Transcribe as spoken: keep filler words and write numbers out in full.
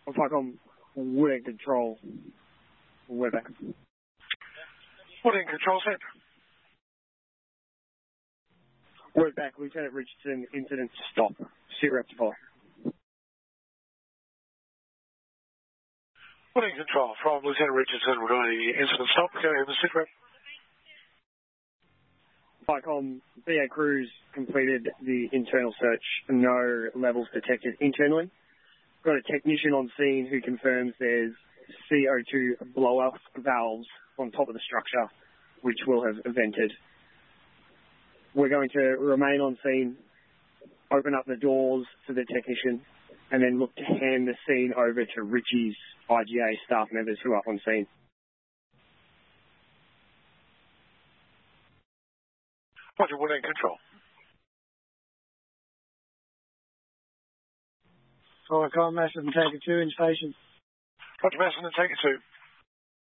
Falcon, Wood and Control. We're back. Wood and Control set. We're back. Lieutenant Richardson, incident stop. Pursuit rectifier. Wood and Control from Lieutenant Richardson regarding the incident stop. Go ahead, Mister Rep. Falcon, B A crews completed the internal search. No levels detected internally. Got a technician on scene who confirms there's C O two blow-off valves on top of the structure, which will have vented. We're going to remain on scene, open up the doors to the technician, and then look to hand the scene over to Richie's I G A staff members who are on scene. Roger, Wood and Control. Falcon, Massive and Taker two in station. Roger, Massive and Taker two.